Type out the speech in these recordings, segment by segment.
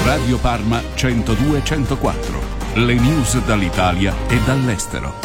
Radio Parma 102-104. Le news dall'Italia e dall'estero.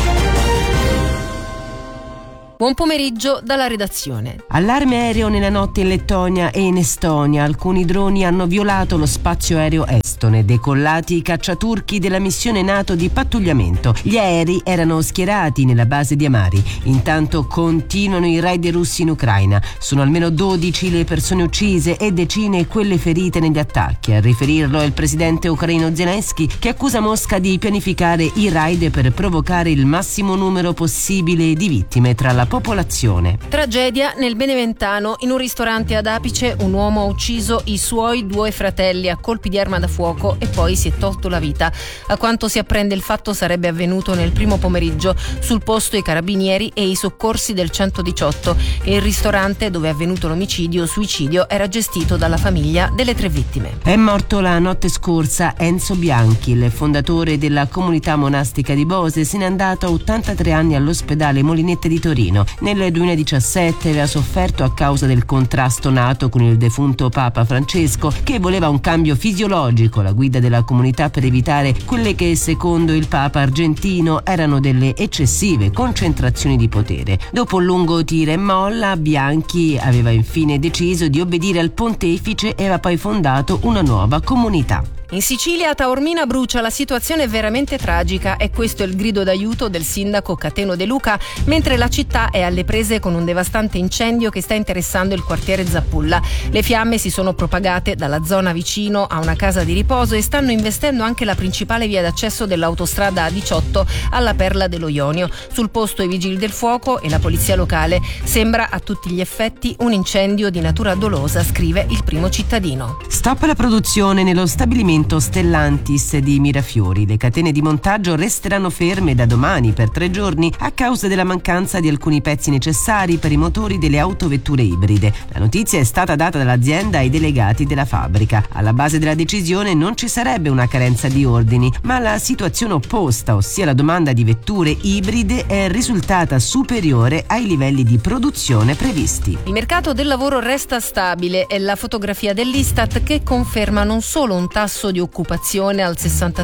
Buon pomeriggio dalla redazione. Allarme aereo nella notte in Lettonia e in Estonia. Alcuni droni hanno violato lo spazio aereo estone, decollati i cacciaturchi della missione NATO di pattugliamento. Gli aerei erano schierati nella base di Amari. Intanto continuano i raid russi in Ucraina. Sono almeno 12 le persone uccise e decine quelle ferite negli attacchi. A riferirlo è il presidente ucraino Zelensky, che accusa Mosca di pianificare i raid per provocare il massimo numero possibile di vittime tra la popolazione. Tragedia nel Beneventano. In un ristorante ad Apice un uomo ha ucciso i suoi 2 fratelli a colpi di arma da fuoco e poi si è tolto la vita. A quanto si apprende, il fatto sarebbe avvenuto nel primo pomeriggio. Sul posto i carabinieri e i soccorsi del 118 e il ristorante dove è avvenuto suicidio era gestito dalla famiglia delle 3 vittime. È morto la notte scorsa Enzo Bianchi, il fondatore della comunità monastica di Bose. Se n'è andato a 83 anni all'ospedale Molinette di Torino. Nel 2017 aveva sofferto a causa del contrasto nato con il defunto Papa Francesco, che voleva un cambio fisiologico alla guida della comunità per evitare quelle che secondo il Papa argentino erano delle eccessive concentrazioni di potere. Dopo un lungo tira e molla, Bianchi aveva infine deciso di obbedire al pontefice e aveva poi fondato una nuova comunità. In Sicilia, a Taormina brucia, la situazione è veramente tragica e questo è il grido d'aiuto del sindaco Cateno De Luca, mentre la città è alle prese con un devastante incendio che sta interessando il quartiere Zappulla. Le fiamme si sono propagate dalla zona vicino a una casa di riposo e stanno investendo anche la principale via d'accesso dell'autostrada A18 alla Perla dello Ionio. Sul posto i vigili del fuoco e la polizia locale. Sembra a tutti gli effetti un incendio di natura dolosa, scrive il Primo Cittadino. Stop alla produzione nello stabilimento Stellantis di Mirafiori. Le catene di montaggio resteranno ferme da domani per 3 giorni a causa della mancanza di alcuni pezzi necessari per i motori delle autovetture ibride. La notizia è stata data dall'azienda ai delegati della fabbrica. Alla base della decisione non ci sarebbe una carenza di ordini, ma la situazione opposta, ossia la domanda di vetture ibride, è risultata superiore ai livelli di produzione previsti. Il mercato del lavoro resta stabile. È la fotografia dell'Istat che conferma non solo un tasso di occupazione al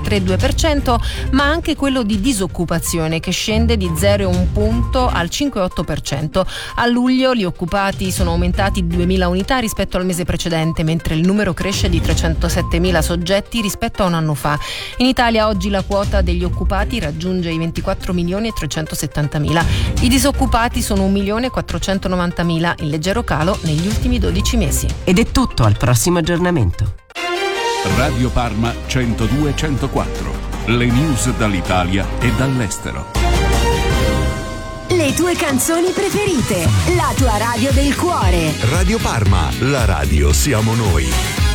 63,2%, ma anche quello di disoccupazione che scende di 0,1 punto al 5,8%. A luglio gli occupati sono aumentati di 2.000 unità rispetto al mese precedente, mentre il numero cresce di 307.000 soggetti rispetto a un anno fa. In Italia oggi la quota degli occupati raggiunge i 24.370.000. I disoccupati sono 1.490.000, in leggero calo negli ultimi 12 mesi. Ed è tutto, al prossimo aggiornamento. Radio Parma 102-104. Le news dall'Italia e dall'estero. Le tue canzoni preferite, la tua radio del cuore. Radio Parma, la radio siamo noi.